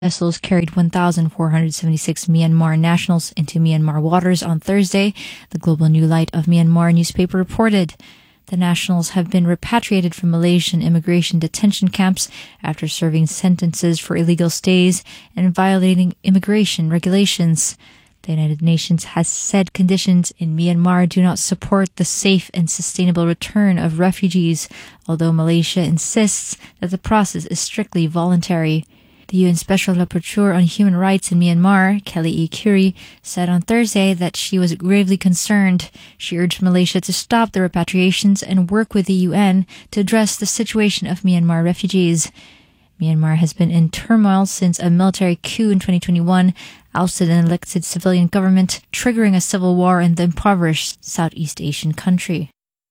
Vessels carried 1,476 Myanmar nationals into Myanmar waters on Thursday, the Global New Light of Myanmar newspaper reported. The nationals have been repatriated from Malaysian immigration detention camps after serving sentences for illegal stays and violating immigration regulations. The United Nations has said conditions in Myanmar do not support the safe and sustainable return of refugees, although Malaysia insists that the process is strictly voluntary. The UN Special Rapporteur on Human Rights in Myanmar, Kelly E. Curie, said on Thursday that she was gravely concerned. She urged Malaysia to stop the repatriations and work with the UN to address the situation of Myanmar refugees. Myanmar has been in turmoil since a military coup in 2021 ousted an elected civilian government, triggering a civil war in the impoverished Southeast Asian country.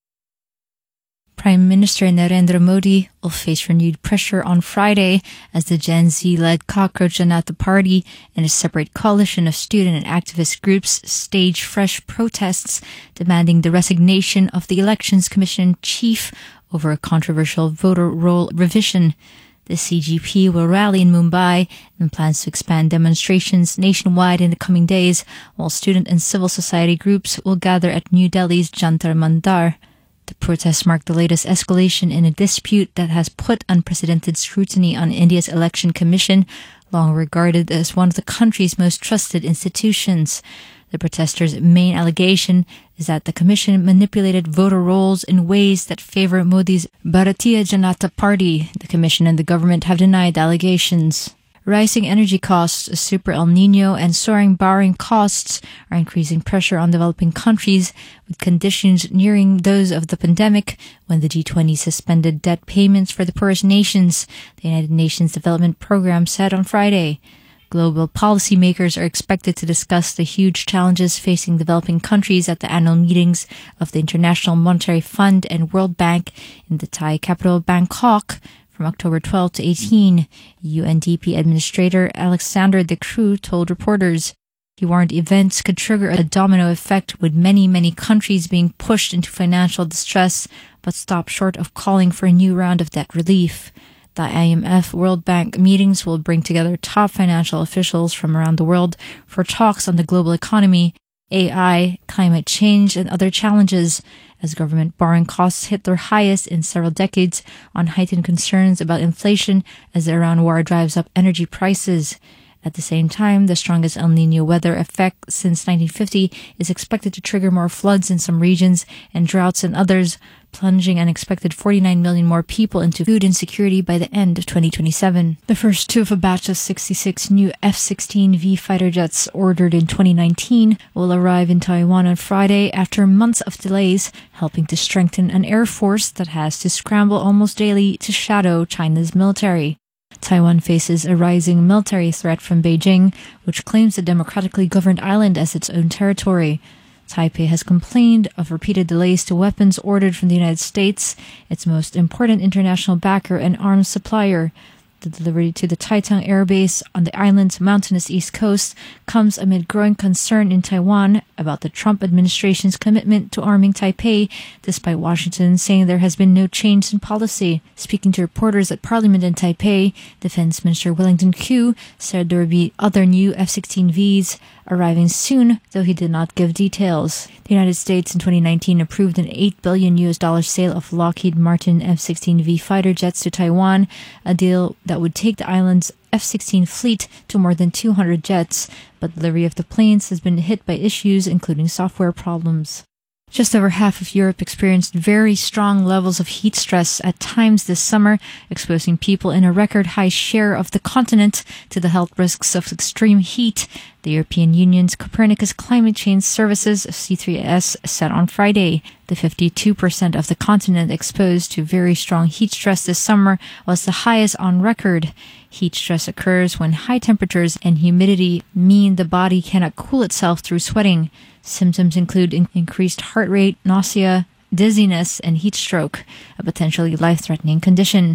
Prime Minister Narendra Modi will face renewed pressure on Friday as the Gen Z-led Cockroach Janata Party and a separate coalition of student and activist groups stage fresh protests demanding the resignation of the Elections Commission chief over a controversial voter roll revision. The CGP will rally in Mumbai and plans to expand demonstrations nationwide in the coming days, while student and civil society groups will gather at New Delhi's Jantar Mantar. The protests mark the latest escalation in a dispute that has put unprecedented scrutiny on India's Election Commission, long regarded as one of the country's most trusted institutions. The protesters' main allegation is that the commission manipulated voter rolls in ways that favor Modi's Bharatiya Janata Party. The commission and the government have denied the allegations. Rising energy costs, a super El Nino, and soaring borrowing costs are increasing pressure on developing countries, with conditions nearing those of the pandemic when the G20 suspended debt payments for the poorest nations, the United Nations Development Programme said on Friday. Global policymakers are expected to discuss the huge challenges facing developing countries at the annual meetings of the International Monetary Fund and World Bank in the Thai capital Bangkok from October 12 to 18, UNDP Administrator Alexander De Croo told reporters. He warned events could trigger a domino effect, with many countries being pushed into financial distress, but stopped short of calling for a new round of debt relief. The IMF World Bank meetings will bring together top financial officials from around the world for talks on the global economy, AI, climate change, and other challenges, as government borrowing costs hit their highest in several decades on heightened concerns about inflation as the Iran war drives up energy prices. At the same time, the strongest El Nino weather effect since 1950 is expected to trigger more floods in some regions and droughts in others, plunging an expected 49 million more people into food insecurity by the end of 2027. The first two of a batch of 66 new F-16V fighter jets ordered in 2019 will arrive in Taiwan on Friday after months of delays, helping to strengthen an air force that has to scramble almost daily to shadow China's military. Taiwan faces a rising military threat from Beijing, which claims the democratically governed island as its own territory. Taipei has complained of repeated delays to weapons ordered from the United States, its most important international backer and arms supplier. The delivery to the Taitung Air Base on the island's mountainous east coast comes amid growing concern in Taiwan about the Trump administration's commitment to arming Taipei, despite Washington saying there has been no change in policy. Speaking to reporters at Parliament in Taipei, Defense Minister Wellington Koo said there would be other new F-16Vs arriving soon, though he did not give details. The United States in 2019 approved an $8 billion sale of Lockheed Martin F-16V fighter jets to Taiwan, a deal that would take the island's F-16 fleet to more than 200 jets, but delivery of the planes has been hit by issues including software problems. Just over half of Europe experienced very strong levels of heat stress at times this summer, exposing people in a record high share of the continent to the health risks of extreme heat, the European Union's Copernicus Climate Change Services, C3S, said on Friday. The 52% of the continent exposed to very strong heat stress this summer was the highest on record. Heat stress occurs when high temperatures and humidity mean the body cannot cool itself through sweating. Symptoms include increased heart rate, nausea, dizziness, and heat stroke, a potentially life-threatening condition.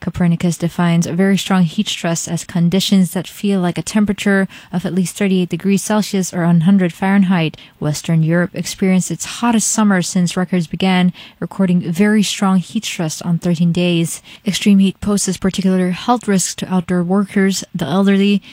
Copernicus defines very strong heat stress as conditions that feel like a temperature of at least 38 degrees Celsius or 100 Fahrenheit. Western Europe experienced its hottest summer since records began, recording very strong heat stress on 13 days. Extreme heat poses particular health risks to outdoor workers, the elderly,